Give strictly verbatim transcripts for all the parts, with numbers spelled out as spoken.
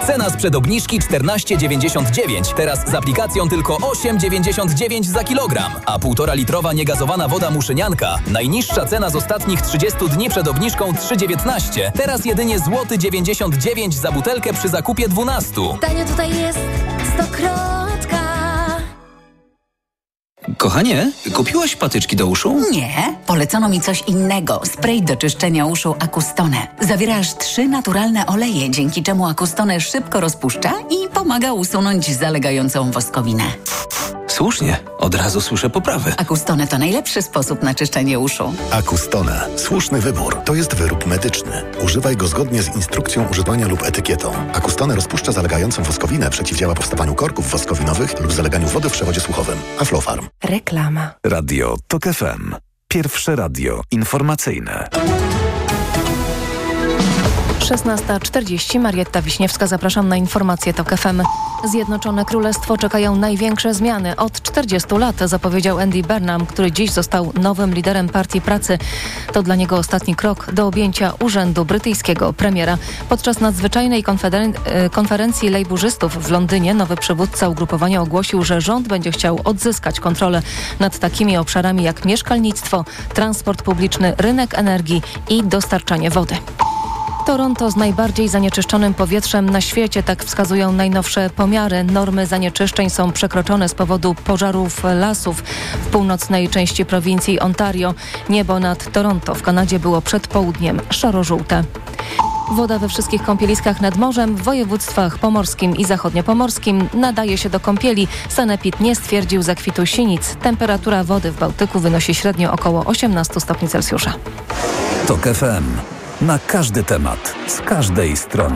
Cena sprzed obniżki czternaście dziewięćdziesiąt dziewięć, teraz z aplikacją tylko osiem dziewięćdziesiąt dziewięć za kilogram. A półtora litrowa niegazowana woda Muszynianka, najniższa cena z ostatnich trzydziestu dni przed obniżką trzy dziewiętnaście, teraz jedynie złoty dziewięćdziesiąt dziewięć za butelkę przy zakupie dwunastu. Tanio tutaj jest stokrotka. Kochanie, kupiłaś patyczki do uszu? Nie, polecono mi coś innego. Spray do czyszczenia uszu Acustone. Zawiera aż trzy naturalne oleje, dzięki czemu Acustone szybko rozpuszcza i pomaga usunąć zalegającą woskowinę. Słusznie, od razu słyszę poprawę. Acustone to najlepszy sposób na czyszczenie uszu. Acustone. Słuszny wybór. To jest wyrób medyczny. Używaj go zgodnie z instrukcją używania lub etykietą. Acustone rozpuszcza zalegającą woskowinę, przeciwdziała powstawaniu korków woskowinowych lub zaleganiu wody w przewodzie słuchowym. Aflofarm. Reklama. Radio TOK F M. Pierwsze radio informacyjne. szesnasta czterdzieści. Marietta Wiśniewska, zapraszam na informacje TOK F M. Zjednoczone Królestwo czekają największe zmiany od czterdziestu lat, zapowiedział Andy Burnham, który dziś został nowym liderem Partii Pracy. To dla niego ostatni krok do objęcia urzędu brytyjskiego premiera. Podczas nadzwyczajnej konferen- konferencji lejburzystów w Londynie nowy przywódca ugrupowania ogłosił, że rząd będzie chciał odzyskać kontrolę nad takimi obszarami jak mieszkalnictwo, transport publiczny, rynek energii i dostarczanie wody. Toronto z najbardziej zanieczyszczonym powietrzem na świecie, tak wskazują najnowsze pomiary. Normy zanieczyszczeń są przekroczone z powodu pożarów lasów w północnej części prowincji Ontario. Niebo nad Toronto w Kanadzie było przed południem szaro-żółte. Woda we wszystkich kąpieliskach nad morzem w województwach pomorskim i zachodniopomorskim nadaje się do kąpieli. Sanepid nie stwierdził zakwitu sinic. Temperatura wody w Bałtyku wynosi średnio około osiemnaście stopni Celsjusza. TOK F M. Na każdy temat, z każdej strony.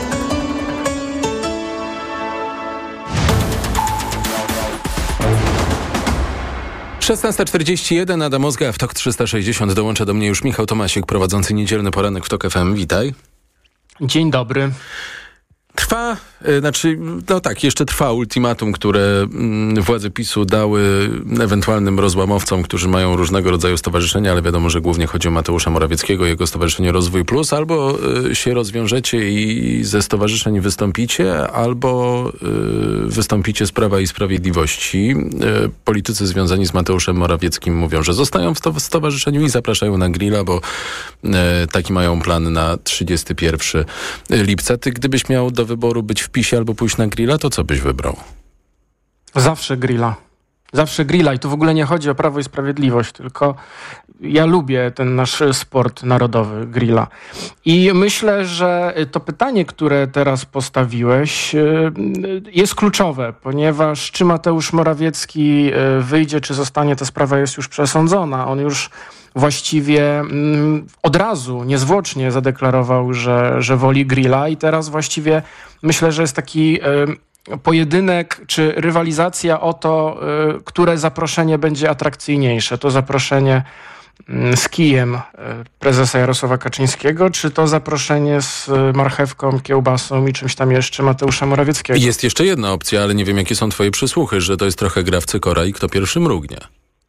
szesnasta czterdzieści jeden, Adam Ozga w TOK trzysta sześćdziesiąt. Dołącza do mnie już Michał Tomasiek, prowadzący niedzielny poranek w TOK F M. Witaj. Dzień dobry. Trwa, znaczy, no tak, jeszcze trwa ultimatum, które mm, władze PiSu dały ewentualnym rozłamowcom, którzy mają różnego rodzaju stowarzyszenia, ale wiadomo, że głównie chodzi o Mateusza Morawieckiego i jego Stowarzyszenie Rozwój Plus. Albo y, się rozwiążecie i ze stowarzyszeń wystąpicie, albo y, wystąpicie z Prawa i Sprawiedliwości. Y, politycy związani z Mateuszem Morawieckim mówią, że zostają w, sto- w stowarzyszeniu i zapraszają na grilla, bo y, taki mają plan na trzydziestego pierwszego lipca. Ty, gdybyś miał do wyboru być w PiSie albo pójść na grilla, to co byś wybrał? Zawsze grilla. Zawsze grilla i tu w ogóle nie chodzi o Prawo i Sprawiedliwość, tylko ja lubię ten nasz sport narodowy, grilla. I myślę, że to pytanie, które teraz postawiłeś, jest kluczowe, ponieważ czy Mateusz Morawiecki wyjdzie, czy zostanie, ta sprawa jest już przesądzona. On już właściwie od razu, niezwłocznie zadeklarował, że, że woli grilla i teraz właściwie myślę, że jest taki pojedynek czy rywalizacja o to, które zaproszenie będzie atrakcyjniejsze. To zaproszenie z kijem prezesa Jarosława Kaczyńskiego, czy to zaproszenie z marchewką, kiełbasą i czymś tam jeszcze Mateusza Morawieckiego. Jest jeszcze jedna opcja, ale nie wiem, jakie są twoje przysłuchy, że to jest trochę gra w cykora i kto pierwszy mrugnie.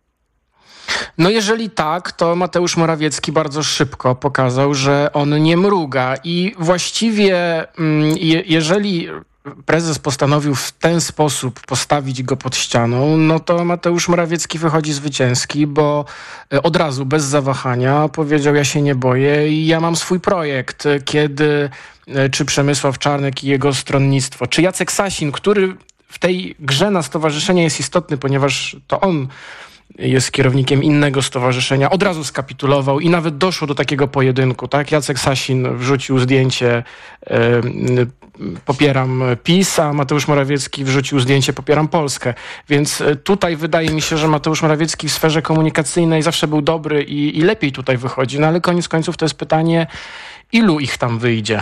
No jeżeli tak, to Mateusz Morawiecki bardzo szybko pokazał, że on nie mruga i właściwie je, jeżeli prezes postanowił w ten sposób postawić go pod ścianą, no to Mateusz Morawiecki wychodzi zwycięski, bo od razu, bez zawahania powiedział: ja się nie boję i ja mam swój projekt. Kiedy czy Przemysław Czarnek i jego stronnictwo, czy Jacek Sasin, który w tej grze na stowarzyszenie jest istotny, ponieważ to on jest kierownikiem innego stowarzyszenia, od razu skapitulował i nawet doszło do takiego pojedynku, tak? Jacek Sasin wrzucił zdjęcie y, popieram PiS, a Mateusz Morawiecki wrzucił zdjęcie popieram Polskę. Więc tutaj wydaje mi się, że Mateusz Morawiecki w sferze komunikacyjnej zawsze był dobry i, i lepiej tutaj wychodzi. No ale koniec końców to jest pytanie, ilu ich tam wyjdzie.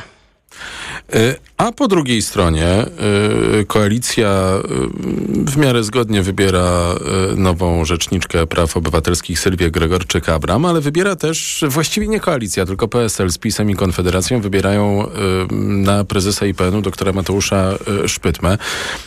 A po drugiej stronie koalicja w miarę zgodnie wybiera nową rzeczniczkę praw obywatelskich Sylwię Gregorczyk-Abram, ale wybiera też, właściwie nie koalicja, tylko P S L z PiS-em i Konfederacją wybierają na prezesa I P N-u doktora Mateusza Szpytmę.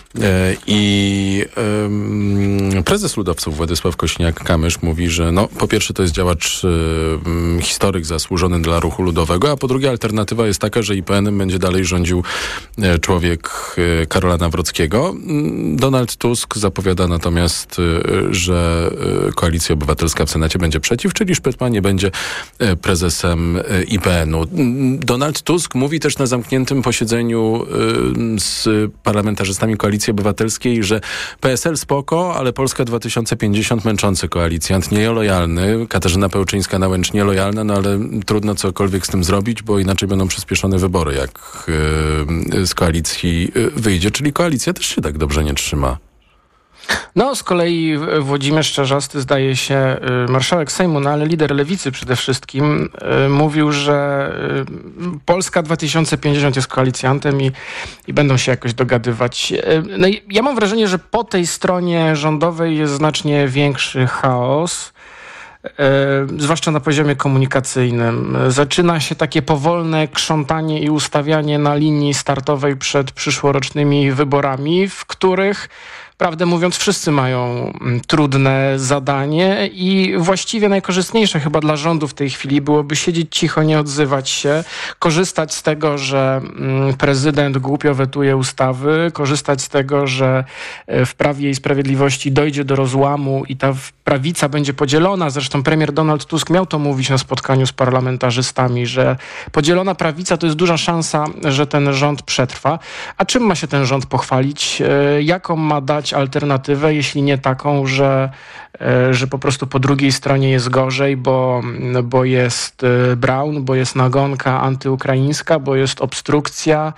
I prezes ludowców Władysław Kośniak-Kamysz mówi, że no, po pierwsze to jest działacz, historyk zasłużony dla ruchu ludowego, a po drugie alternatywa jest taka, że I P N-em będzie dalej rządził człowiek Karola Nawrockiego. Donald Tusk zapowiada natomiast, że Koalicja Obywatelska w Senacie będzie przeciw, czyli Szpytma nie będzie prezesem I P N-u. Donald Tusk mówi też na zamkniętym posiedzeniu z parlamentarzystami Koalicji Obywatelskiej, że P S L spoko, ale Polska dwa tysiące pięćdziesiąt męczący koalicjant, nielojalny. Katarzyna Pełczyńska-Nałęcz nielojalna, no ale trudno cokolwiek z tym zrobić, bo inaczej będą przyspieszone wybory, jak yy, z koalicji yy, wyjdzie. Czyli koalicja też się tak dobrze nie trzyma. No, z kolei Włodzimierz Czarzasty, zdaje się, marszałek Sejmu, no ale lider Lewicy przede wszystkim, mówił, że Polska dwa tysiące pięćdziesiąt jest koalicjantem i, i będą się jakoś dogadywać. No i ja mam wrażenie, że po tej stronie rządowej jest znacznie większy chaos, zwłaszcza na poziomie komunikacyjnym. Zaczyna się takie powolne krzątanie i ustawianie na linii startowej przed przyszłorocznymi wyborami, w których, prawdę mówiąc, wszyscy mają trudne zadanie i właściwie najkorzystniejsze chyba dla rządu w tej chwili byłoby siedzieć cicho, nie odzywać się, korzystać z tego, że prezydent głupio wetuje ustawy, korzystać z tego, że w Prawie i Sprawiedliwości dojdzie do rozłamu i ta prawica będzie podzielona. Zresztą premier Donald Tusk miał to mówić na spotkaniu z parlamentarzystami, że podzielona prawica to jest duża szansa, że ten rząd przetrwa. A czym ma się ten rząd pochwalić? Jaką ma dać alternatywę, jeśli nie taką, że, że po prostu po drugiej stronie jest gorzej, bo, bo jest Braun, bo jest nagonka antyukraińska, bo jest obstrukcja,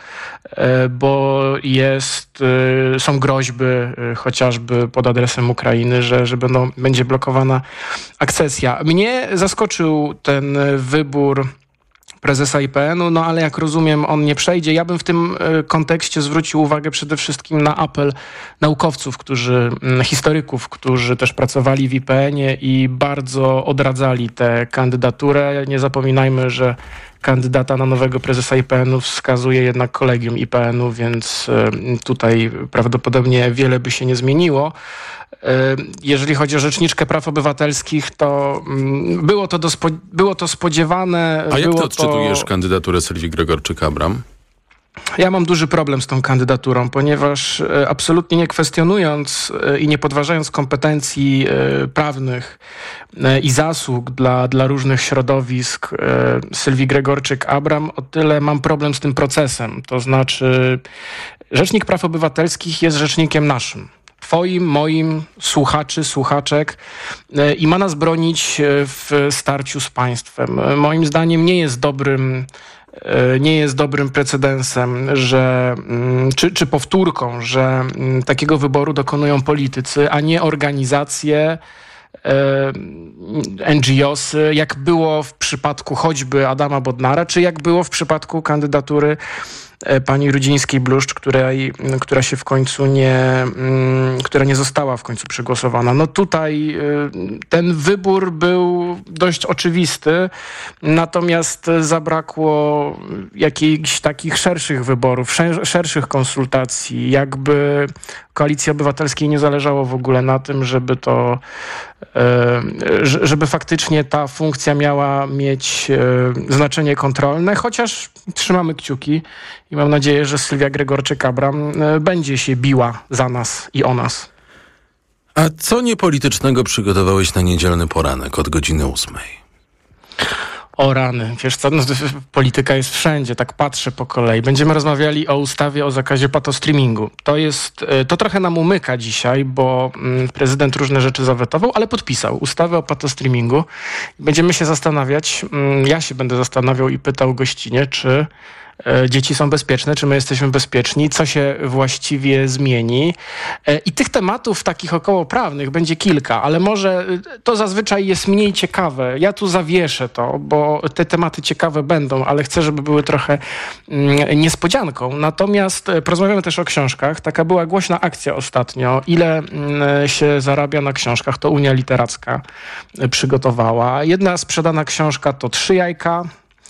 bo jest, są groźby chociażby pod adresem Ukrainy, że, że będą, będzie blokowana akcesja. Mnie zaskoczył ten wybór prezesa I P N-u, no ale jak rozumiem, on nie przejdzie. Ja bym w tym kontekście zwrócił uwagę przede wszystkim na apel naukowców, którzy, historyków, którzy też pracowali w I P N-ie i bardzo odradzali tę kandydaturę. Nie zapominajmy, że kandydata na nowego prezesa I P N-u wskazuje jednak kolegium I P N-u, więc tutaj prawdopodobnie wiele by się nie zmieniło. Jeżeli chodzi o rzeczniczkę praw obywatelskich, to było to, do spo, było to spodziewane. A jak było ty odczytujesz to... kandydaturę Sylwii Gregorczyk-Abram? Ja mam duży problem z tą kandydaturą, ponieważ absolutnie nie kwestionując i nie podważając kompetencji prawnych i zasług dla, dla różnych środowisk Sylwii Gregorczyk-Abram, o tyle mam problem z tym procesem. To znaczy, Rzecznik Praw Obywatelskich jest rzecznikiem naszym. Twoim, moim, słuchaczy, słuchaczek i ma nas bronić w starciu z państwem. Moim zdaniem nie jest dobrym nie jest dobrym precedensem, że, czy, czy powtórką, że takiego wyboru dokonują politycy, a nie organizacje, N G O sy, jak było w przypadku choćby Adama Bodnara, czy jak było w przypadku kandydatury pani Rudzińskiej-Bluszcz, której, która się w końcu nie, która nie została w końcu przegłosowana. No tutaj ten wybór był dość oczywisty, natomiast zabrakło jakichś takich szerszych wyborów, szerszych konsultacji, jakby Koalicji Obywatelskiej nie zależało w ogóle na tym, żeby to, żeby faktycznie ta funkcja miała mieć znaczenie kontrolne, chociaż trzymamy kciuki i mam nadzieję, że Sylwia Gregorczyk-Abram będzie się biła za nas i o nas. A co niepolitycznego przygotowałeś na niedzielny poranek od godziny ósmej? O rany, wiesz co, no, polityka jest wszędzie, tak patrzę po kolei. Będziemy rozmawiali o ustawie o zakazie patostreamingu. To jest, to trochę nam umyka dzisiaj, bo prezydent różne rzeczy zawetował, ale podpisał ustawę o patostreamingu. Będziemy się zastanawiać, ja się będę zastanawiał i pytał gościnie, czy dzieci są bezpieczne, czy my jesteśmy bezpieczni, co się właściwie zmieni. I tych tematów takich okołoprawnych będzie kilka, ale może to zazwyczaj jest mniej ciekawe. Ja tu zawieszę to, bo te tematy ciekawe będą, ale chcę, żeby były trochę niespodzianką. Natomiast porozmawiamy też o książkach. Taka była głośna akcja ostatnio. Ile się zarabia na książkach? To Unia Literacka przygotowała. Jedna sprzedana książka to Trzy jajka.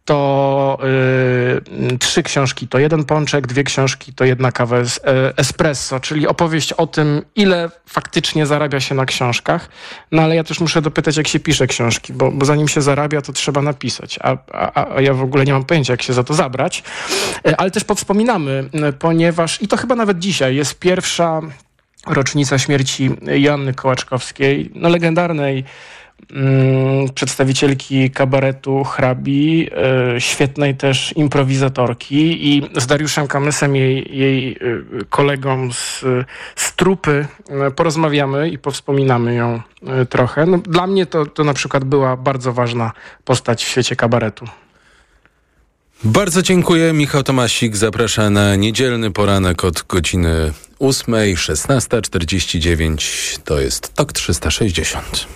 to yy, trzy książki to jeden pączek, dwie książki to jedna kawa es- espresso, czyli opowieść o tym, ile faktycznie zarabia się na książkach. No ale ja też muszę dopytać, jak się pisze książki, bo, bo zanim się zarabia, to trzeba napisać, a, a, a ja w ogóle nie mam pojęcia, jak się za to zabrać. Yy, ale też powspominamy, yy, ponieważ, i to chyba nawet dzisiaj, jest pierwsza rocznica śmierci Joanny Kołaczkowskiej, no legendarnej przedstawicielki kabaretu hrabi, świetnej też improwizatorki, i z Dariuszem Kamysem, jej, jej kolegą z, z trupy, porozmawiamy i powspominamy ją trochę. No, dla mnie to, to na przykład była bardzo ważna postać w świecie kabaretu. Bardzo dziękuję. Michał Tomasik zaprasza na niedzielny poranek od godziny ósmej, szesnasta czterdzieści dziewięć. To jest TOK trzysta sześćdziesiąt.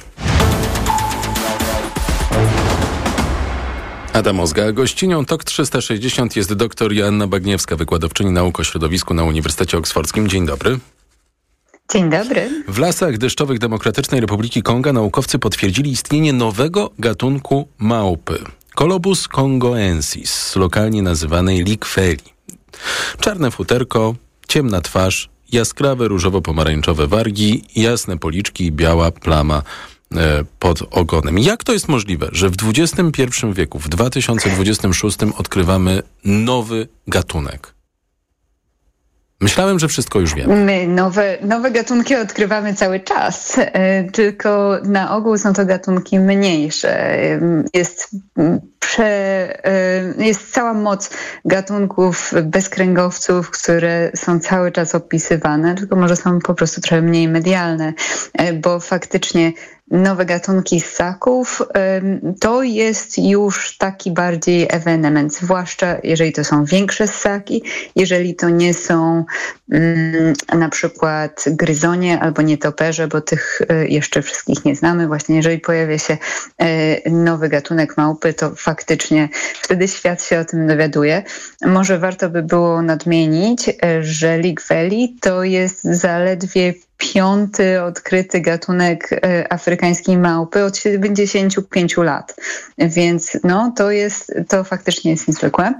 Adam Ozga. Gościnią TOK trzysta sześćdziesiąt jest dr Joanna Bagniewska, wykładowczyni nauk o środowisku na Uniwersytecie Oksfordzkim. Dzień dobry. Dzień dobry. W lasach deszczowych Demokratycznej Republiki Konga naukowcy potwierdzili istnienie nowego gatunku małpy. Colobus congoensis, lokalnie nazywanej likweli. Czarne futerko, ciemna twarz, jaskrawe różowo-pomarańczowe wargi, jasne policzki i biała plama e, pod ogonem. Jak to jest możliwe, że w dwudziestym pierwszym wieku, w dwa tysiące dwudziestym szóstym odkrywamy nowy gatunek? Myślałem, że wszystko już wiemy. My nowe, nowe gatunki odkrywamy cały czas, tylko na ogół są to gatunki mniejsze. Jest, prze, jest cała moc gatunków bezkręgowców, które są cały czas opisywane, tylko może są po prostu trochę mniej medialne, bo faktycznie nowe gatunki ssaków to jest już taki bardziej ewenement, zwłaszcza jeżeli to są większe ssaki, jeżeli to nie są mm, na przykład gryzonie albo nietoperze, bo tych jeszcze wszystkich nie znamy. Właśnie jeżeli pojawia się nowy gatunek małpy, to faktycznie wtedy świat się o tym dowiaduje. Może warto by było nadmienić, że likweli to jest zaledwie piąty odkryty gatunek afrykańskiej małpy od siedemdziesięciu pięciu lat. Więc no, to jest, to faktycznie jest niezwykłe.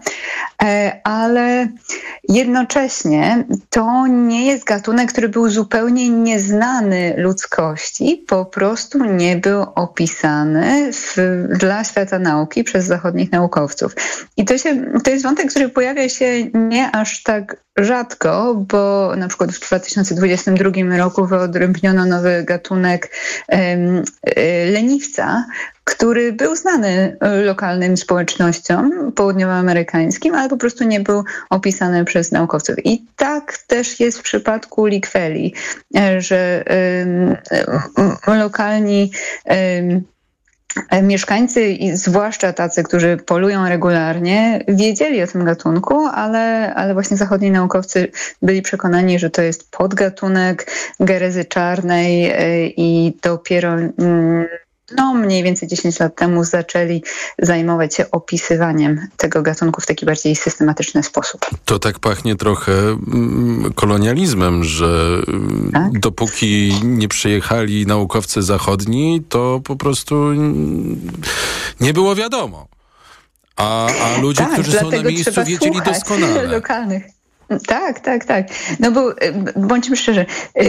Ale jednocześnie to nie jest gatunek, który był zupełnie nieznany ludzkości, po prostu nie był opisany w, dla świata nauki przez zachodnich naukowców. I to, się, to jest wątek, który pojawia się nie aż tak rzadko, bo na przykład w dwa tysiące dwudziestym drugim roku wyodrębniono nowy gatunek um, leniwca, który był znany lokalnym społecznościom południowoamerykańskim, ale po prostu nie był opisany przez naukowców. I tak też jest w przypadku likweli, że um, lokalni um, mieszkańcy, i zwłaszcza tacy, którzy polują regularnie, wiedzieli o tym gatunku, ale, ale właśnie zachodni naukowcy byli przekonani, że to jest podgatunek gerezy czarnej i dopiero no, mniej więcej dziesięć lat temu zaczęli zajmować się opisywaniem tego gatunku w taki bardziej systematyczny sposób. To tak pachnie trochę mm, kolonializmem, że tak? Dopóki nie przyjechali naukowcy zachodni, to po prostu nie było wiadomo. A, a ludzie, tak, którzy są na miejscu, wiedzieli doskonale. Lokalnych. Tak, tak, tak. No bo bądźmy szczerzy,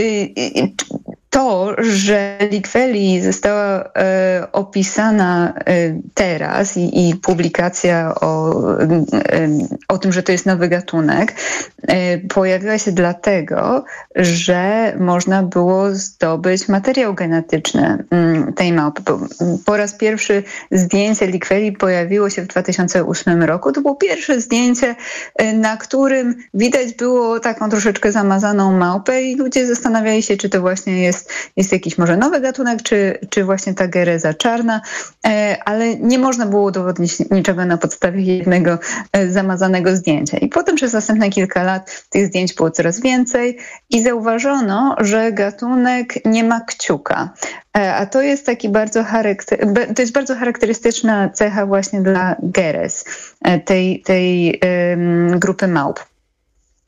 to, że likweli została e, opisana e, teraz i, i publikacja o, e, o tym, że to jest nowy gatunek, e, pojawiła się dlatego, że można było zdobyć materiał genetyczny m, tej małpy. Po, po raz pierwszy zdjęcie likweli pojawiło się w dwa tysiące ósmym roku. To było pierwsze zdjęcie, e, na którym widać było taką troszeczkę zamazaną małpę i ludzie zastanawiali się, czy to właśnie jest Jest jakiś może nowy gatunek, czy, czy właśnie ta gereza czarna, ale nie można było udowodnić niczego na podstawie jednego zamazanego zdjęcia. I potem przez następne kilka lat tych zdjęć było coraz więcej i zauważono, że gatunek nie ma kciuka. A to jest taki bardzo charakter- to jest bardzo charakterystyczna cecha właśnie dla gerez, tej, tej um, grupy małp.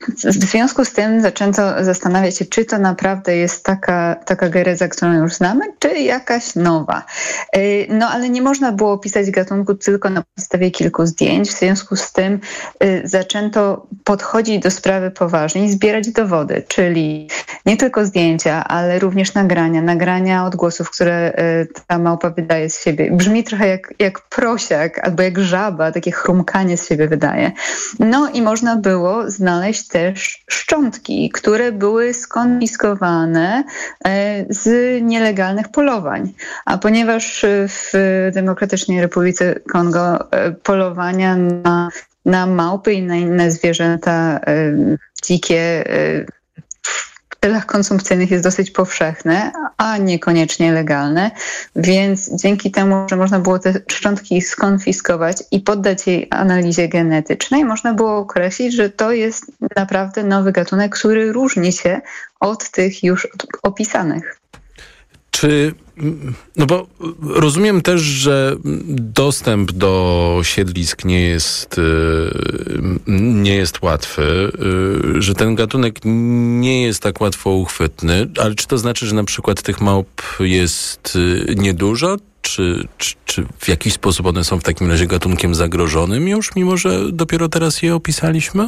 w związku z tym zaczęto zastanawiać się, czy to naprawdę jest taka, taka gereza, którą już znamy, czy jakaś nowa. No ale nie można było opisać gatunku tylko na podstawie kilku zdjęć. W związku z tym zaczęto podchodzić do sprawy poważnie i zbierać dowody, czyli nie tylko zdjęcia, ale również nagrania, nagrania odgłosów, które ta małpa wydaje z siebie. Brzmi trochę jak, jak prosiak albo jak żaba, takie chrumkanie z siebie wydaje. No i można było znaleźć też szczątki, które były skonfiskowane z nielegalnych polowań. A ponieważ w Demokratycznej Republice Kongo polowania na, na małpy i na inne zwierzęta dzikie w celach konsumpcyjnych jest dosyć powszechne, a niekoniecznie legalne, więc dzięki temu, że można było te szczątki skonfiskować i poddać jej analizie genetycznej, można było określić, że to jest naprawdę nowy gatunek, który różni się od tych już opisanych. Czy, no bo rozumiem też, że dostęp do siedlisk nie jest, nie jest łatwy, że ten gatunek nie jest tak łatwo uchwytny, ale czy to znaczy, że na przykład tych małp jest niedużo? Czy, czy, czy w jakiś sposób one są w takim razie gatunkiem zagrożonym już, mimo że dopiero teraz je opisaliśmy?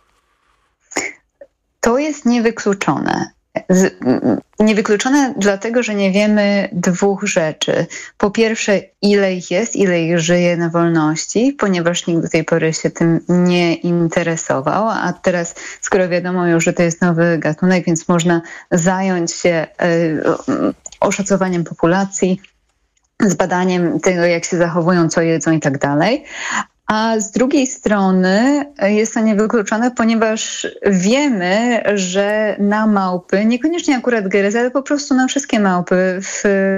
To jest niewykluczone. Z, niewykluczone dlatego, że nie wiemy dwóch rzeczy. Po pierwsze, ile ich jest, ile ich żyje na wolności, ponieważ nikt do tej pory się tym nie interesował, a teraz, skoro wiadomo już, że to jest nowy gatunek, więc można zająć się y, oszacowaniem populacji, z badaniem tego, jak się zachowują, co jedzą i tak dalej. A z drugiej strony jest to niewykluczone, ponieważ wiemy, że na małpy, niekoniecznie akurat gerezy, ale po prostu na wszystkie małpy w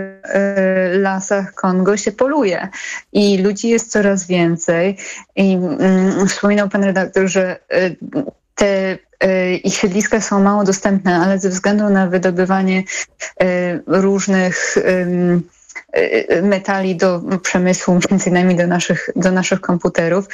lasach Kongo się poluje. I ludzi jest coraz więcej. I mm, wspominał pan redaktor, że te ich siedliska są mało dostępne, ale ze względu na wydobywanie różnych metali do przemysłu, między innymi do naszych, do naszych komputerów,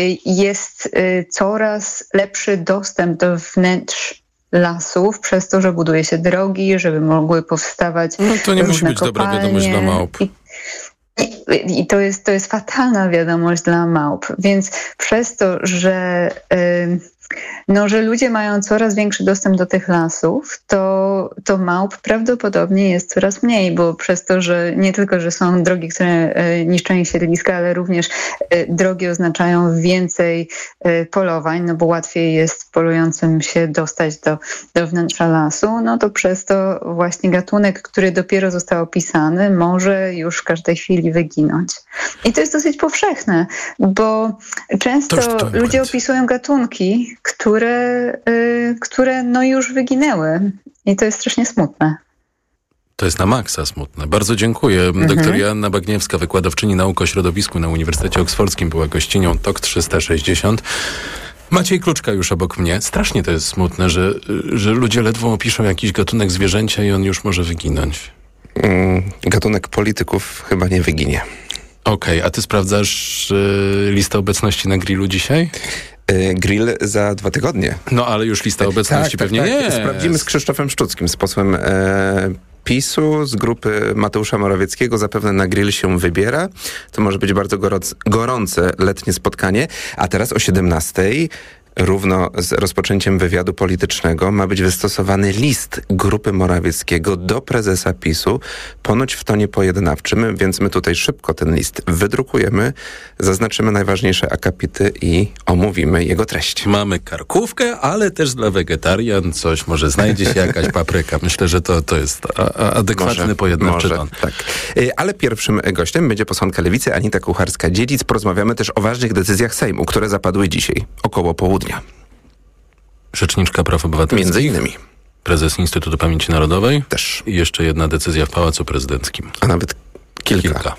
jest coraz lepszy dostęp do wnętrz lasów, przez to, że buduje się drogi, żeby mogły powstawać no to nie musi być kopalnie. Dobra wiadomość dla małp. I, i, i to, jest, to jest fatalna wiadomość dla małp. Więc przez to, że yy, no, że ludzie mają coraz większy dostęp do tych lasów, to, to małp prawdopodobnie jest coraz mniej, bo przez to, że nie tylko, że są drogi, które niszczą ich siedliska, ale również drogi oznaczają więcej polowań, no bo łatwiej jest polującym się dostać do, do wnętrza lasu, no to przez to właśnie gatunek, który dopiero został opisany, może już w każdej chwili wyginąć. I to jest dosyć powszechne, bo często ludzie opisują gatunki, które, y, które no już wyginęły. I to jest strasznie smutne. To jest na maksa smutne. Bardzo dziękuję. Mhm. Doktor Joanna Bagniewska, wykładowczyni nauk o środowisku na Uniwersytecie Oksfordzkim, była gościnią T O K trzysta sześćdziesiąt. Maciej Kluczka już obok mnie. Strasznie to jest smutne, że, że ludzie ledwo opiszą jakiś gatunek zwierzęcia i on już może wyginąć. Mm, gatunek polityków chyba nie wyginie. Okej, okay, a ty sprawdzasz y, listę obecności na grillu dzisiaj? Grill za dwa tygodnie. No ale już lista obecności tak, pewnie tak, tak. jest. Sprawdzimy z Krzysztofem Szczuckim, z posłem e, PiSu, z grupy Mateusza Morawieckiego. Zapewne na grill się wybiera. To może być bardzo gorące, gorące letnie spotkanie. A teraz o siedemnastej równo z rozpoczęciem wywiadu politycznego ma być wystosowany list grupy Morawieckiego do prezesa PiSu, ponoć w tonie pojednawczym, więc my tutaj szybko ten list wydrukujemy, zaznaczymy najważniejsze akapity i omówimy jego treść. Mamy karkówkę, ale też dla wegetarian coś, może znajdzie się jakaś papryka. Myślę, że to, to jest a, a adekwatny może, pojednawczy może, ton. Tak. Ale pierwszym gościem będzie posłanka Lewicy Anita Kucharska-Dziedzic. Porozmawiamy też o ważnych decyzjach Sejmu, które zapadły dzisiaj, około południa. Rzeczniczka Praw Obywatelskich. Między innymi. Prezes Instytutu Pamięci Narodowej. Też. I jeszcze jedna decyzja w Pałacu Prezydenckim. A nawet kilka. kilka.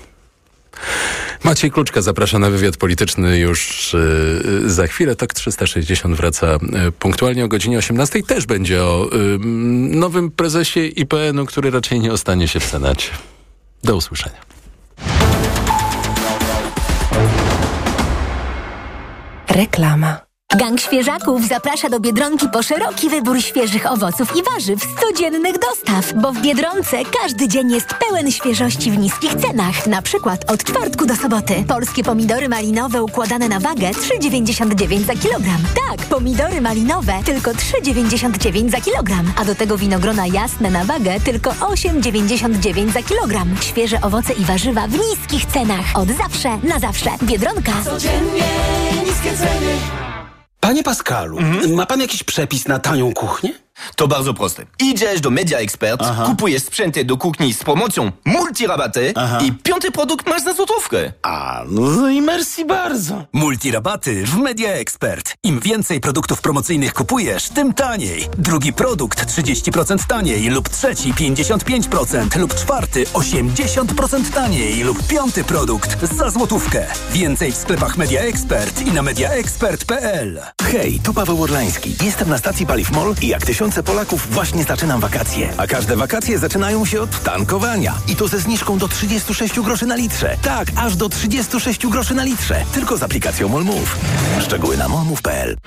Maciej Kluczka zaprasza na wywiad polityczny już yy, za chwilę. T O K trzysta sześćdziesiąt wraca yy, punktualnie o godzinie osiemnastej. Też będzie o yy, nowym prezesie I P N u, który raczej nie ostanie się w Senacie. Do usłyszenia. Reklama. Gang Świeżaków zaprasza do Biedronki po szeroki wybór świeżych owoców i warzyw z codziennych dostaw, bo w Biedronce każdy dzień jest pełen świeżości w niskich cenach. Na przykład od czwartku do soboty. Polskie pomidory malinowe układane na wagę trzy dziewięćdziesiąt dziewięć za kilogram. Tak, pomidory malinowe tylko trzy dziewięćdziesiąt dziewięć za kilogram. A do tego winogrona jasne na wagę tylko osiem dziewięćdziesiąt dziewięć za kilogram. Świeże owoce i warzywa w niskich cenach. Od zawsze, na zawsze. Biedronka. Codziennie niskie ceny. Panie Pascalu, mhm. ma pan jakiś przepis na tanią kuchnię? To bardzo proste. Idziesz do Media Expert, Aha. kupujesz sprzęty do kuchni z promocją multirabaty Aha. i piąty produkt masz za złotówkę. A, no i merci bardzo. Multirabaty w Media Expert. Im więcej produktów promocyjnych kupujesz, tym taniej. Drugi produkt trzydzieści procent taniej lub trzeci pięćdziesiąt pięć procent lub czwarty osiemdziesiąt procent taniej lub piąty produkt za złotówkę. Więcej w sklepach Media Expert i na mediaexpert kropka p l. Hej, tu Paweł Orlański. Jestem na stacji Paliw Mall i jak tysiące Polaków właśnie zaczynam wakacje. A każde wakacje zaczynają się od tankowania. I to ze zniżką do trzydzieści sześć groszy na litrze. Tak, aż do trzydzieści sześć groszy na litrze. Tylko z aplikacją MOLMOVE. Szczegóły na molmove kropka p l.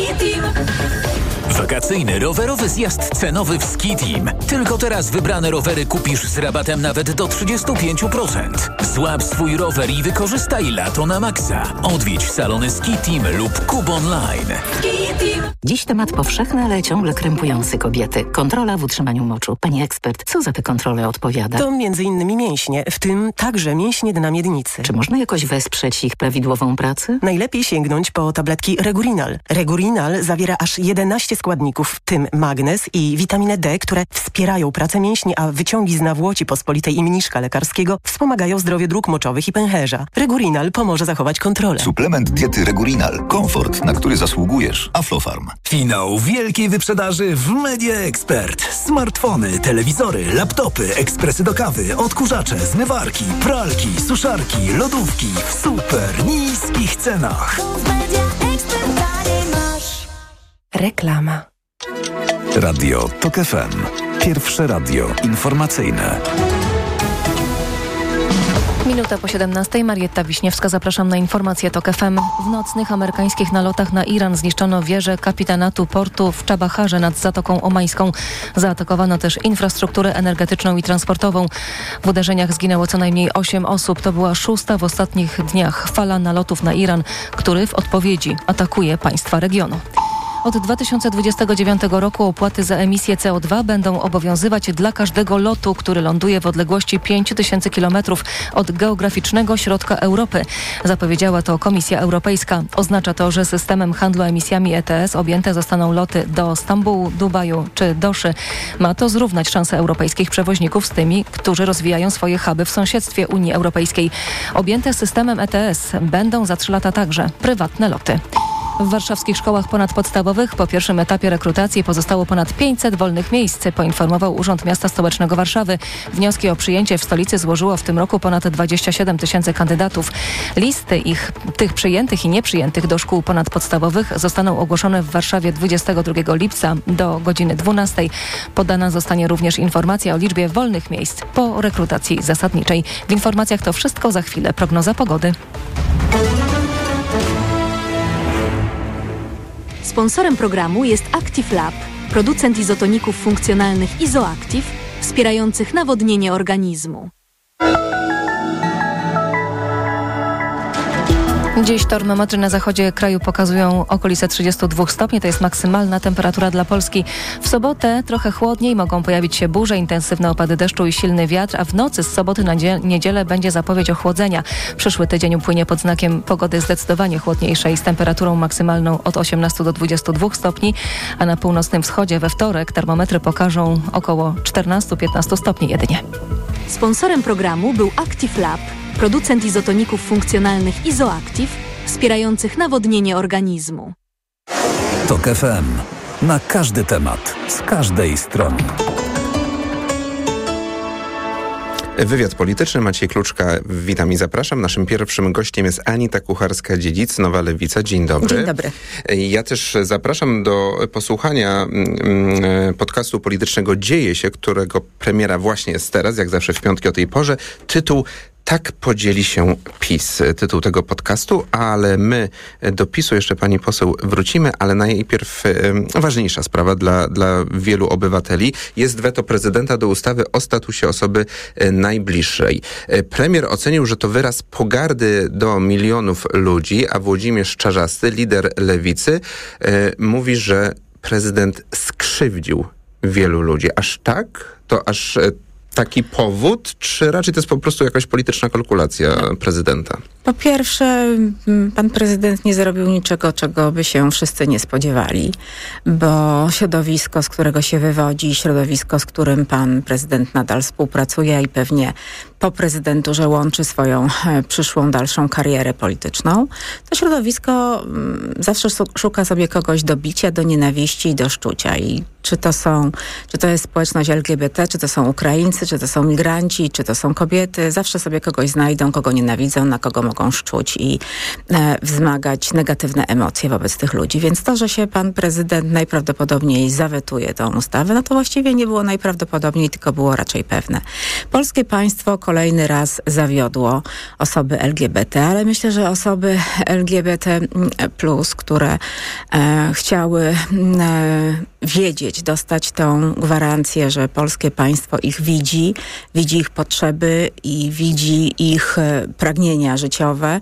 Wakacyjny rowerowy zjazd cenowy w Ski Team. Tylko teraz wybrane rowery kupisz z rabatem nawet do trzydzieści pięć procent. Złap swój rower i wykorzystaj lato na maksa. Odwiedź salony Ski Team lub Kub Online. Dziś temat powszechny, ale ciągle krępujący kobiety. Kontrola w utrzymaniu moczu. Pani ekspert, co za te kontrole odpowiada? To między innymi mięśnie, w tym także mięśnie dna miednicy. Czy można jakoś wesprzeć ich prawidłową pracę? Najlepiej sięgnąć po tabletki Regurinal. Regurinal zawiera aż jedenaście składników, w tym magnez i witaminę D, które wspierają pracę mięśni, a wyciągi z nawłoci pospolitej i mniszka lekarskiego wspomagają zdrowie dróg moczowych i pęcherza. Regurinal pomoże zachować kontrolę. Suplement diety Regurinal. Komfort, na który zasługujesz. Aflofarm. Finał wielkiej wyprzedaży w Media Expert. Smartfony, telewizory, laptopy, ekspresy do kawy, odkurzacze, zmywarki, pralki, suszarki, lodówki w super niskich cenach. Reklama. Radio TOK F M. Pierwsze radio informacyjne. Minuta po siedemnastej. Marietta Wiśniewska. Zapraszam na informacje TOK F M. W nocnych amerykańskich nalotach na Iran zniszczono wieżę kapitanatu portu w Czabaharze nad Zatoką Omańską. Zaatakowano też infrastrukturę energetyczną i transportową. W uderzeniach zginęło co najmniej osiem osób. To była szósta w ostatnich dniach fala nalotów na Iran, który w odpowiedzi atakuje państwa regionu. Od dwa tysiące dwudziestego dziewiątego roku opłaty za emisję C O dwa będą obowiązywać dla każdego lotu, który ląduje w odległości pięć tysięcy kilometrów od geograficznego środka Europy. Zapowiedziała to Komisja Europejska. Oznacza to, że systemem handlu emisjami E T S objęte zostaną loty do Stambułu, Dubaju czy Doszy. Ma to zrównać szanse europejskich przewoźników z tymi, którzy rozwijają swoje huby w sąsiedztwie Unii Europejskiej. Objęte systemem E T S będą za trzy lata także prywatne loty. W warszawskich szkołach ponadpodstawowych po pierwszym etapie rekrutacji pozostało ponad pięćset wolnych miejsc, poinformował Urząd Miasta Stołecznego Warszawy. Wnioski o przyjęcie w stolicy złożyło w tym roku ponad dwadzieścia siedem tysięcy kandydatów. Listy ich, tych przyjętych i nieprzyjętych do szkół ponadpodstawowych zostaną ogłoszone w Warszawie dwudziestego drugiego lipca do godziny dwunastej. Podana zostanie również informacja o liczbie wolnych miejsc po rekrutacji zasadniczej. W informacjach to wszystko, za chwilę prognoza pogody. Sponsorem programu jest Active Lab, producent izotoników funkcjonalnych Izoactive, wspierających nawodnienie organizmu. Dziś termometry na zachodzie kraju pokazują okolice trzydzieści dwa stopni, to jest maksymalna temperatura dla Polski. W sobotę trochę chłodniej, mogą pojawić się burze, intensywne opady deszczu i silny wiatr, a w nocy z soboty na niedzielę będzie zapowiedź ochłodzenia. Przyszły tydzień upłynie pod znakiem pogody zdecydowanie chłodniejszej, z temperaturą maksymalną od osiemnastu do dwudziestu dwóch stopni, a na północnym wschodzie we wtorek termometry pokażą około czternaście do piętnastu stopni jedynie. Sponsorem programu był Active Lab, producent izotoników funkcjonalnych Izoactive, wspierających nawodnienie organizmu. TOK F M. Na każdy temat, z każdej strony. Wywiad polityczny. Maciej Kluczka, witam i zapraszam. Naszym pierwszym gościem jest Anita Kucharska-Dziedzic, Nowa Lewica. Dzień dobry. Dzień dobry. Ja też zapraszam do posłuchania podcastu politycznego Dzieje się, którego premiera właśnie jest teraz, jak zawsze w piątki o tej porze. Tytuł: Tak podzieli się PiS, tytuł tego podcastu, ale my do PiSu jeszcze pani poseł wrócimy, ale najpierw e, ważniejsza sprawa dla, dla wielu obywateli jest weto prezydenta do ustawy o statusie osoby e, najbliższej. E, premier ocenił, że to wyraz pogardy do milionów ludzi, a Włodzimierz Czarzasty, lider lewicy, e, mówi, że prezydent skrzywdził wielu ludzi. Aż tak? To aż e, taki powód, czy raczej to jest po prostu jakaś polityczna kalkulacja prezydenta? Po pierwsze, pan prezydent nie zrobił niczego, czego by się wszyscy nie spodziewali, bo środowisko, z którego się wywodzi, środowisko, z którym pan prezydent nadal współpracuje i pewnie po prezydenturze łączy swoją przyszłą, dalszą karierę polityczną, to środowisko zawsze szuka sobie kogoś do bicia, do nienawiści i do szczucia. I czy to są, czy to jest społeczność L G B T, czy to są Ukraińcy, czy to są migranci, czy to są kobiety, zawsze sobie kogoś znajdą, kogo nienawidzą, na kogo mogą szczuć i e, wzmagać negatywne emocje wobec tych ludzi. Więc to, że się pan prezydent najprawdopodobniej zawetuje tą ustawę, no to właściwie nie było najprawdopodobniej, tylko było raczej pewne. Polskie państwo kolejny raz zawiodło osoby L G B T, ale myślę, że osoby L G B T plus, które e, chciały e, wiedzieć, dostać tą gwarancję, że polskie państwo ich widzi, widzi ich potrzeby i widzi ich e, pragnienia życiowe,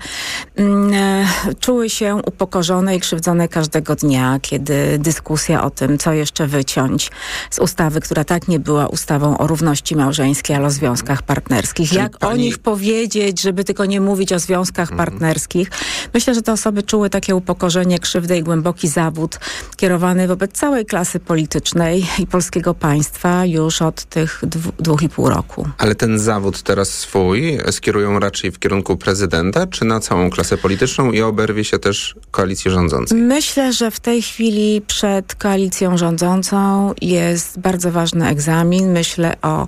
e, czuły się upokorzone i krzywdzone każdego dnia, kiedy dyskusja o tym, co jeszcze wyciąć z ustawy, która tak nie była ustawą o równości małżeńskiej, ale o związkach partnerskich. Czyli jak pani... o nich powiedzieć, żeby tylko nie mówić o związkach mhm. partnerskich. Myślę, że te osoby czuły takie upokorzenie, krzywdę i głęboki zawód kierowany wobec całej klasy politycznej i polskiego państwa już od tych dwu, dwóch i pół roku. Ale ten zawód teraz swój skierują raczej w kierunku prezydenta, czy na całą klasę polityczną i oberwie się też koalicji rządzącej? Myślę, że w tej chwili przed koalicją rządzącą jest bardzo ważny egzamin. Myślę o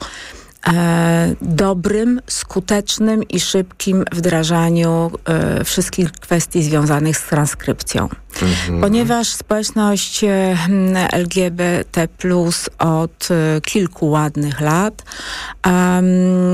E, dobrym, skutecznym i szybkim wdrażaniu e, wszystkich kwestii związanych z transkrypcją. Mhm. Ponieważ społeczność e, L G B T plus od e, kilku ładnych lat um,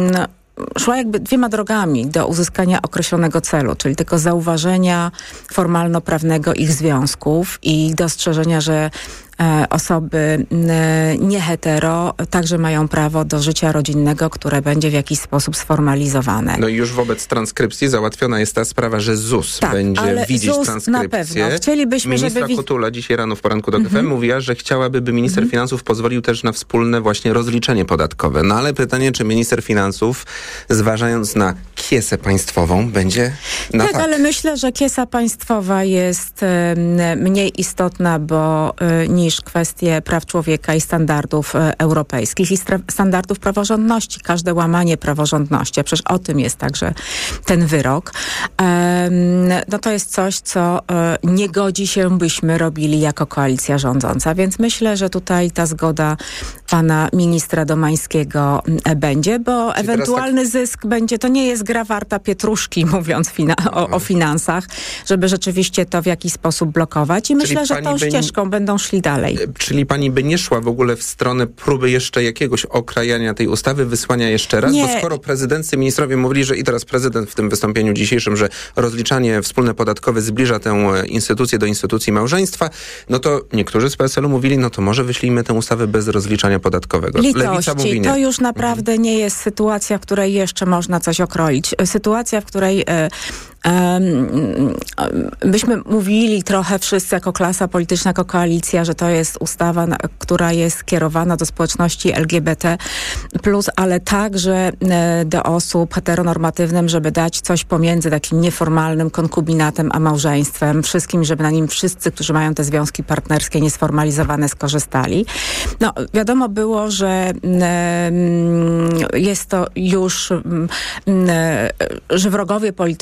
szła jakby dwiema drogami do uzyskania określonego celu, czyli tylko zauważenia formalno-prawnego ich związków i dostrzeżenia, że e, osoby e, niehetero także mają prawo do życia rodzinnego, które będzie w jakiś sposób sformalizowane. No i już wobec transkrypcji załatwiona jest ta sprawa, że ZUS tak, będzie widzieć ZUS transkrypcję. Na pewno. Chcielibyśmy, Ministra żeby... Kotula dzisiaj rano w poranku do K F M mhm. mówiła, że chciałaby, by minister mhm. finansów pozwolił też na wspólne właśnie rozliczenie podatkowe. No ale pytanie, czy minister finansów, zważając na kiesę państwową, będzie na tak? Tak, ale myślę, że kiesa państwowa jest e, mniej istotna, bo e, niż kwestie praw człowieka i standardów e, europejskich i stra- standardów praworządności. Każde łamanie praworządności, a przecież o tym jest także ten wyrok. E, no to jest coś, co e, nie godzi się, byśmy robili jako koalicja rządząca. Więc myślę, że tutaj ta zgoda pana ministra Domańskiego e, będzie, bo Czyli ewentualny tak... zysk będzie, to nie jest gra warta pietruszki, mówiąc fina- o, o finansach, żeby rzeczywiście to w jakiś sposób blokować i Czyli myślę, że tą by... ścieżką będą szli dalej. Czyli pani by nie szła w ogóle w stronę próby jeszcze jakiegoś okrajania tej ustawy, wysłania jeszcze raz? Nie. Bo skoro prezydenccy ministrowie mówili, że i teraz prezydent w tym wystąpieniu dzisiejszym, że rozliczanie wspólne podatkowe zbliża tę instytucję do instytucji małżeństwa, no to niektórzy z P S L u mówili, no to może wyślijmy tę ustawę bez rozliczania podatkowego. Litości, Lewica mówi nie. To już naprawdę mhm. nie jest sytuacja, w której jeszcze można coś okroić. Sytuacja, w której e, e, byśmy mówili trochę wszyscy jako klasa polityczna, jako koalicja, że to jest ustawa, na, która jest skierowana do społeczności L G B T plus, ale także e, do osób heteronormatywnym, żeby dać coś pomiędzy takim nieformalnym konkubinatem a małżeństwem. Wszystkim, żeby na nim wszyscy, którzy mają te związki partnerskie niesformalizowane, skorzystali. No, wiadomo było, że e, jest to już, e, że wrogowie polityczni, ci, którzy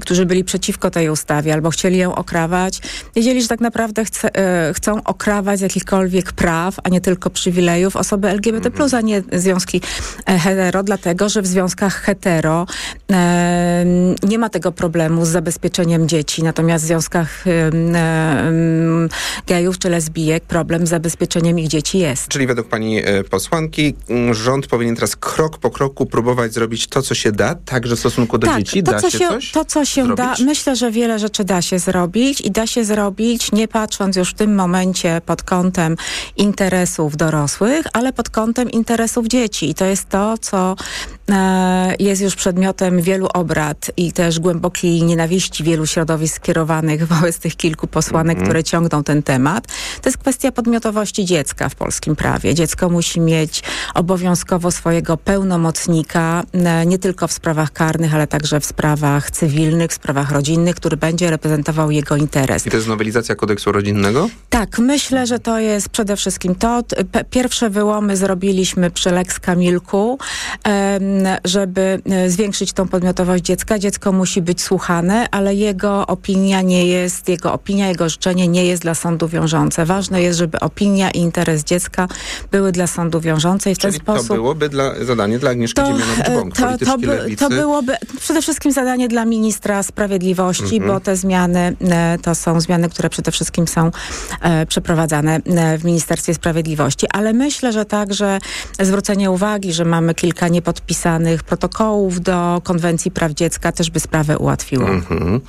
którzy byli przeciwko tej ustawie albo chcieli ją okrawać, wiedzieli, że tak naprawdę chce, e, chcą okrawać z jakichkolwiek praw, a nie tylko przywilejów osoby L G B T plus, a nie związki e, hetero, dlatego, że w związkach hetero e, nie ma tego problemu z zabezpieczeniem dzieci, natomiast w związkach e, e, gejów czy lesbijek problem z zabezpieczeniem ich dzieci jest. Czyli według pani e, posłanki rząd powinien teraz krok po kroku próbować zrobić to, co się da, także w stosunku do tak, dzieci? To, da co się, się coś To, co się zrobić? da, myślę, że wiele rzeczy da się zrobić i da się zrobić nie patrząc już w tym momencie pod kątem interesów dorosłych, ale pod kątem interesów dzieci. I to jest to, co e, jest już przedmiotem wielu obrad i też głębokiej nienawiści wielu środowisk skierowanych wobec tych kilku posłanek, mm-hmm. które ciągną ten temat. To jest kwestia podmiotowości dziecka w polskim prawie. Dziecko musi mieć obowiązkowo swojego pełnomocnika, e, nie tylko w sprawach karnych, ale także w sprawach cywilnych, w sprawach rodzinnych, który będzie reprezentował jego interes. I to jest nowelizacja kodeksu rodzinnego? Tak, myślę, że to jest przede wszystkim to. P- pierwsze wyłomy zrobiliśmy przy Lex Kamilku, żeby zwiększyć tą podmiotowość dziecka. Dziecko musi być słuchane, ale jego opinia nie jest, jego opinia, jego życzenie nie jest dla sądu wiążące. Ważne jest, żeby opinia i interes dziecka były dla sądu wiążące i w Czyli ten sposób... to byłoby dla, zadanie dla Agnieszki Dziemianowicz-Bąk, to, polityczki to, by, lewicy. to byłoby przede wszystkim zadanie dla ministra sprawiedliwości, Mhm. bo te zmiany e, to są zmiany, które przede wszystkim są e, przeprowadzane e, w Ministerstwie Sprawiedliwości. Ale myślę, że także zwrócenie uwagi, że mamy kilka niepodpisanych protokołów do Konwencji Praw Dziecka też by sprawę ułatwiło. Mhm.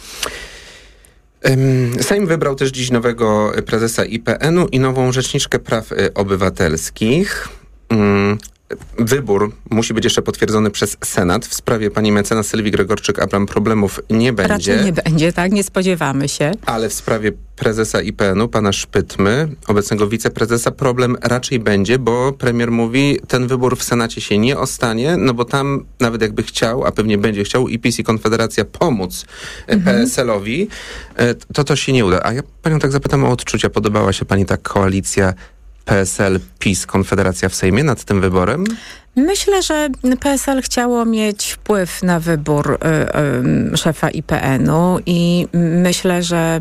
Sejm wybrał też dziś nowego prezesa I P N u i nową rzeczniczkę praw obywatelskich. Wybór musi być jeszcze potwierdzony przez Senat. W sprawie pani mecenas Sylwii Gregorczyk-Abram problemów nie będzie. Raczej nie będzie, tak? Nie spodziewamy się. Ale w sprawie prezesa I P N u, pana Szpytmy, obecnego wiceprezesa, problem raczej będzie, bo premier mówi, ten wybór w Senacie się nie ostanie, no bo tam nawet jakby chciał, a pewnie będzie chciał i PiS i Konfederacja pomóc mhm. P S L-owi, to to się nie uda. A ja panią tak zapytam o odczucia. Podobała się pani ta koalicja P S L, PiS, Konfederacja w Sejmie nad tym wyborem? Myślę, że P S L chciało mieć wpływ na wybór y, y, szefa I P N u i myślę, że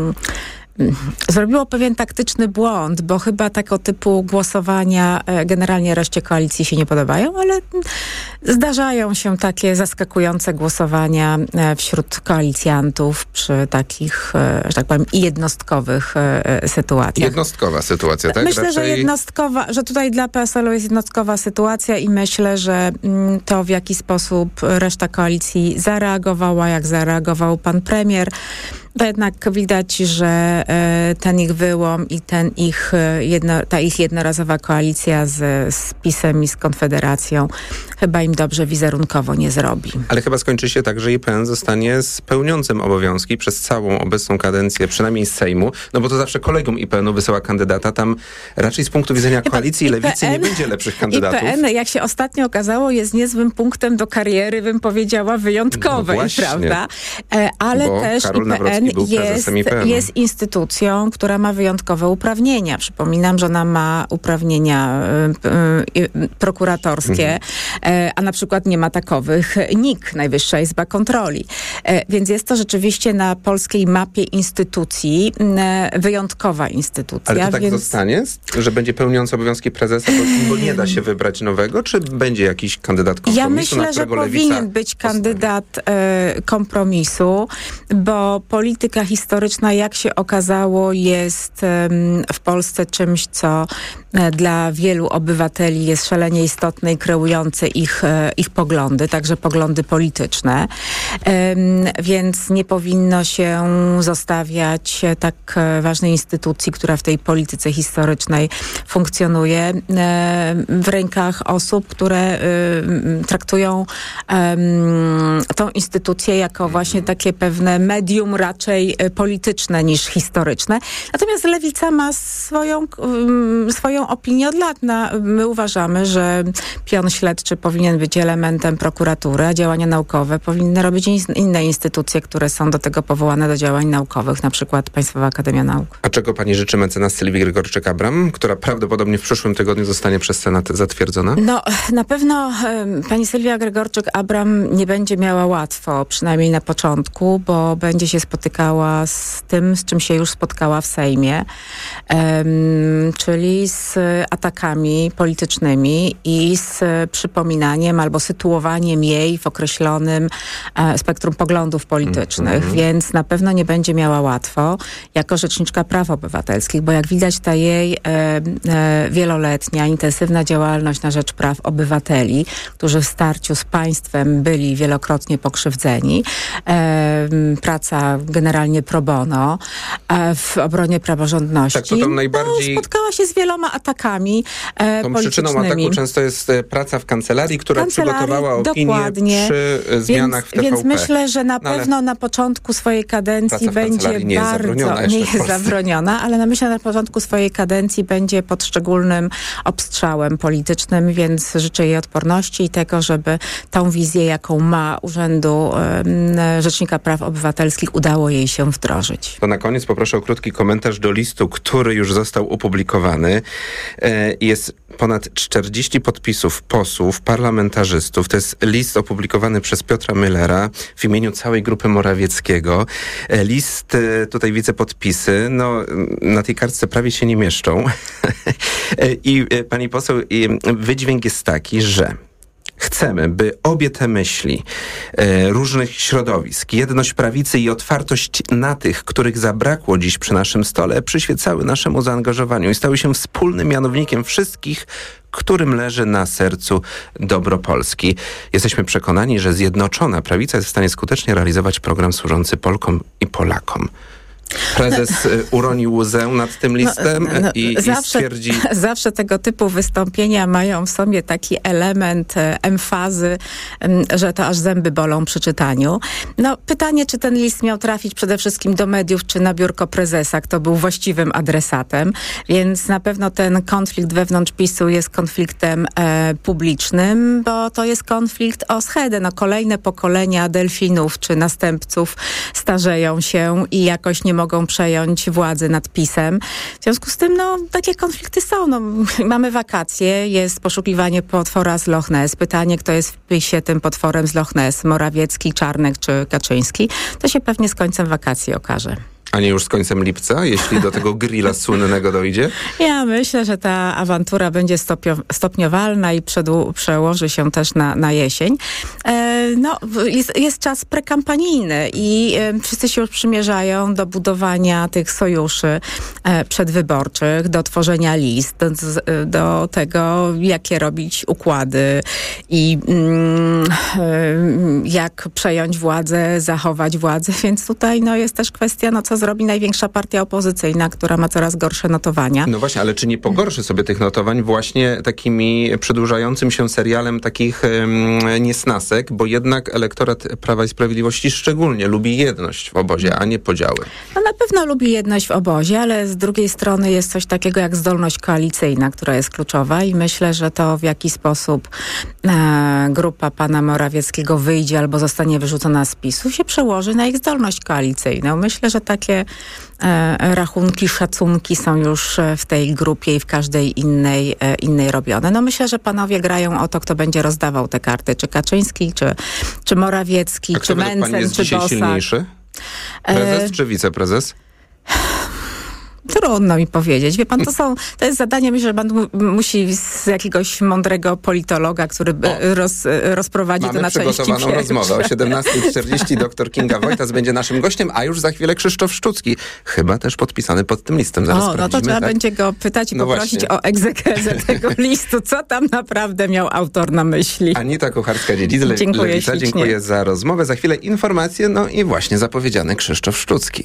y, zrobiło pewien taktyczny błąd, bo chyba tego typu głosowania generalnie reszcie koalicji się nie podobają, ale zdarzają się takie zaskakujące głosowania wśród koalicjantów przy takich, że tak powiem, jednostkowych sytuacjach. Jednostkowa sytuacja, tak? Myślę, Raczej... że jednostkowa, że tutaj dla P S L u jest jednostkowa sytuacja i myślę, że to, w jaki sposób reszta koalicji zareagowała, jak zareagował pan premier, to jednak widać, że e, ten ich wyłom i ten ich jedno, ta ich jednorazowa koalicja z, z PiS-em i z Konfederacją chyba im dobrze wizerunkowo nie zrobi. Ale chyba skończy się tak, że I P N zostanie spełniącym obowiązki przez całą obecną kadencję, przynajmniej z Sejmu, no bo to zawsze kolegium I P N u wysyła kandydata. Tam raczej z punktu widzenia koalicji i lewicy nie będzie lepszych kandydatów. I P N, jak się ostatnio okazało, jest niezłym punktem do kariery, bym powiedziała, wyjątkowej, no prawda? E, ale bo też Karol I P N jest, jest instytucją, która ma wyjątkowe uprawnienia. Przypominam, że ona ma uprawnienia y, y, prokuratorskie, y, a na przykład nie ma takowych N I K, Najwyższa Izba Kontroli. Y, więc jest to rzeczywiście na polskiej mapie instytucji y, wyjątkowa instytucja. Ale to tak więc... zostanie, że będzie pełniący obowiązki prezesa, bo, bo nie da się wybrać nowego, czy będzie jakiś kandydat kompromisu, Ja myślę, że powinien być kandydat y, kompromisu, bo polityka historyczna, jak się okazało, jest um, w Polsce czymś, co e, dla wielu obywateli jest szalenie istotne i kreujące ich, e, ich poglądy, także poglądy polityczne. E, więc nie powinno się zostawiać tak e, ważnej instytucji, która w tej polityce historycznej funkcjonuje, e, w rękach osób, które e, traktują e, tą instytucję jako właśnie takie pewne medium raczej polityczne niż historyczne. Natomiast Lewica ma swoją, um, swoją opinię od lat. Na, my uważamy, że pion śledczy powinien być elementem prokuratury, a działania naukowe powinny robić in, inne instytucje, które są do tego powołane do działań naukowych, na przykład Państwowa Akademia Nauk. A czego pani życzy mecenas Sylwii Gregorczyk-Abram, która prawdopodobnie prawdopodobnie w przyszłym tygodniu zostanie przez Senat zatwierdzona? No, na pewno um, pani Sylwia Gregorczyk-Abram nie będzie miała łatwo, przynajmniej na początku, bo będzie się spotykała z tym, z czym się już spotkała w Sejmie, um, czyli z atakami politycznymi i z przypominaniem albo sytuowaniem jej w określonym e, spektrum poglądów politycznych, mm-hmm. więc na pewno nie będzie miała łatwo jako rzeczniczka praw obywatelskich, bo jak widać ta jej e, e, wieloletnia, intensywna działalność na rzecz praw obywateli, którzy w starciu z państwem byli wielokrotnie pokrzywdzeni, e, praca generalnie pro bono e, w obronie praworządności, tak, to tam najbardziej... no, spotkała się z wieloma atakami e, Tą politycznymi. przyczyną ataku często jest e, praca w kancelarii, która kancelarii, przygotowała opinię dokładnie. przy e, zmianach więc, w T V P. Więc myślę, że na no, pewno na początku swojej kadencji będzie nie bardzo... Jest nie jest zabroniona, ale na myślę, że na początku swojej kadencji będzie pod szczególnym obstrzałem politycznym, więc życzę jej odporności i tego, żeby tą wizję, jaką ma Urzędu e, Rzecznika Praw Obywatelskich, udało jej się wdrożyć. To na koniec poproszę o krótki komentarz do listu, który już został opublikowany. E, jest ponad czterdzieści podpisów posłów, parlamentarzystów. To jest list opublikowany przez Piotra Müllera w imieniu całej grupy Morawieckiego. E, list, e, tutaj widzę podpisy, no na tej kartce prawie się nie mieszczą. I e, pani poseł, i wydźwięk jest taki, że chcemy, by obie te myśli e, różnych środowisk, jedność prawicy i otwartość na tych, których zabrakło dziś przy naszym stole, przyświecały naszemu zaangażowaniu i stały się wspólnym mianownikiem wszystkich, którym leży na sercu dobro Polski. Jesteśmy przekonani, że zjednoczona prawica jest w stanie skutecznie realizować program służący Polkom i Polakom. Prezes no, uronił łzę nad tym listem no, no, i, zawsze, i stwierdzi... Zawsze tego typu wystąpienia mają w sobie taki element emfazy, że to aż zęby bolą przy czytaniu. No, pytanie, czy ten list miał trafić przede wszystkim do mediów, czy na biurko prezesa, kto był właściwym adresatem. Więc na pewno ten konflikt wewnątrz PiSu jest konfliktem e, publicznym, bo to jest konflikt o schedę. No, kolejne pokolenia delfinów czy następców starzeją się i jakoś nie mogą przejąć władzy nad PiS-em. W związku z tym, no, takie konflikty są. No, mamy wakacje, jest poszukiwanie potwora z Loch Ness. Pytanie, kto jest w PiS-ie tym potworem z Loch Ness, Morawiecki, Czarnek czy Kaczyński, to się pewnie z końcem wakacji okaże. A nie już z końcem lipca, jeśli do tego grilla słynnego dojdzie? Ja myślę, że ta awantura będzie stopio- stopniowalna i przedłu- przełoży się też na, na jesień. E, no, jest, jest czas prekampanijny i e, wszyscy się już przymierzają do budowania tych sojuszy e, przedwyborczych, do tworzenia list, do, do tego, jakie robić układy i mm, e, jak przejąć władzę, zachować władzę, więc tutaj no, jest też kwestia, no co zrobi największa partia opozycyjna, która ma coraz gorsze notowania. No właśnie, ale czy nie pogorszy sobie tych notowań właśnie takimi przedłużającym się serialem takich um, niesnasek, bo jednak elektorat Prawa i Sprawiedliwości szczególnie lubi jedność w obozie, a nie podziały. No na pewno lubi jedność w obozie, ale z drugiej strony jest coś takiego jak zdolność koalicyjna, która jest kluczowa i myślę, że to w jaki sposób e, grupa pana Morawieckiego wyjdzie albo zostanie wyrzucona z PiSu się przełoży na ich zdolność koalicyjną. Myślę, że takie e, rachunki, szacunki są już w tej grupie i w każdej innej, e, innej robione. No myślę, że panowie grają o to, kto będzie rozdawał te karty, czy Kaczyński, czy, czy Morawiecki, A czy Mencen, czy Bosak. Silniejszy? Prezes e... czy wiceprezes? Trudno mi powiedzieć. Wie pan, to są, to jest zadanie, myślę, że pan musi z jakiegoś mądrego politologa, który roz, rozprowadzi Mamy to na części pierwsze. Mamy przygotowaną rozmowę. O siedemnasta czterdzieści doktor Kinga Wojtas będzie naszym gościem, a już za chwilę Krzysztof Szczucki. Chyba też podpisany pod tym listem. Zaraz o, no to trzeba tak? będzie go pytać i no poprosić właśnie. o egzegezę tego listu. Co tam naprawdę miał autor na myśli? Anita Kucharska-Dziedzic, Dziękuję Lewica. ślicznie. Dziękuję za rozmowę. Za chwilę informacje, no i właśnie zapowiedziany Krzysztof Szczucki.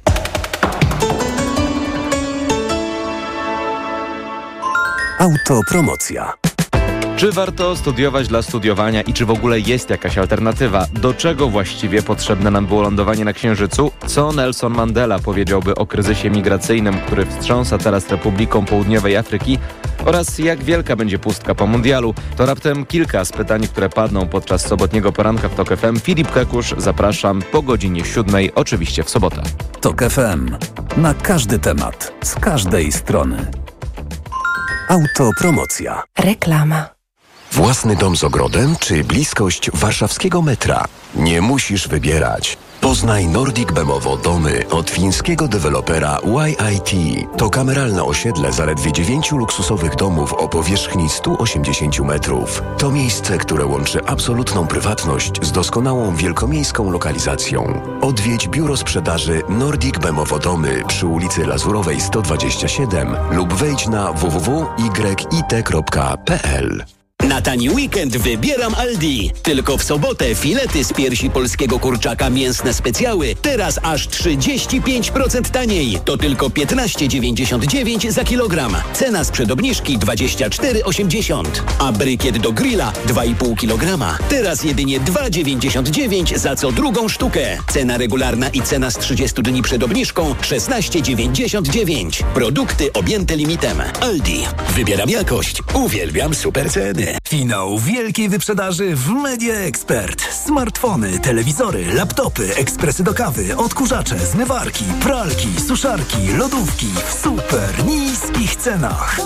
Autopromocja. Czy warto studiować dla studiowania i czy w ogóle jest jakaś alternatywa? Do czego właściwie potrzebne nam było lądowanie na Księżycu? Co Nelson Mandela powiedziałby o kryzysie migracyjnym, który wstrząsa teraz Republiką Południowej Afryki? Oraz jak wielka będzie pustka po mundialu? To raptem kilka z pytań, które padną podczas sobotniego poranka w Tok F M. Filip Kekusz, zapraszam po godzinie siódmej, oczywiście w sobotę. Tok F M. Na każdy temat, z każdej strony. Autopromocja. Reklama. Własny dom z ogrodem czy bliskość warszawskiego metra? Nie musisz wybierać. Poznaj Nordic Bemowo domy od fińskiego dewelopera Y I T. To kameralne osiedle zaledwie dziewięciu luksusowych domów o powierzchni sto osiemdziesiąt metrów. To miejsce, które łączy absolutną prywatność z doskonałą wielkomiejską lokalizacją. Odwiedź biuro sprzedaży Nordic Bemowo domy przy ulicy Lazurowej sto dwadzieścia siedem lub wejdź na w w w kropka y i t kropka p l. Na tani weekend wybieram Aldi. Tylko w sobotę filety z piersi polskiego kurczaka mięsne specjały teraz aż trzydzieści pięć procent taniej. To tylko piętnaście dziewięćdziesiąt dziewięć za kilogram. Cena sprzed obniżki dwadzieścia cztery osiemdziesiąt. A brykiet do grilla dwa i pół kilograma. Teraz jedynie dwa dziewięćdziesiąt dziewięć za co drugą sztukę. Cena regularna i cena z trzydziestu dni przed obniżką szesnaście dziewięćdziesiąt dziewięć. Produkty objęte limitem. Aldi. Wybieram jakość. Uwielbiam super ceny. Finał wielkiej wyprzedaży w Media Expert. Smartfony, telewizory, laptopy, ekspresy do kawy, odkurzacze, zmywarki, pralki, suszarki, lodówki w super niskich cenach.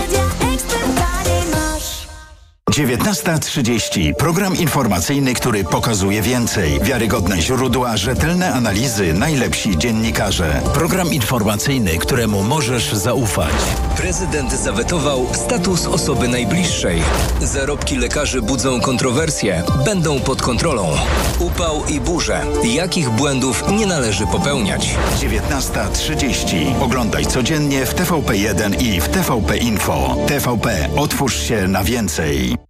dziewiętnasta trzydzieści. Program informacyjny, który pokazuje więcej. Wiarygodne źródła, rzetelne analizy, najlepsi dziennikarze. Program informacyjny, któremu możesz zaufać. Prezydent zawetował status osoby najbliższej. Zarobki lekarzy budzą kontrowersje. Będą pod kontrolą. Upał i burze. Jakich błędów nie należy popełniać? dziewiętnasta trzydzieści. Oglądaj codziennie w T V P jeden i w T V P Info. T V P. Otwórz się na więcej.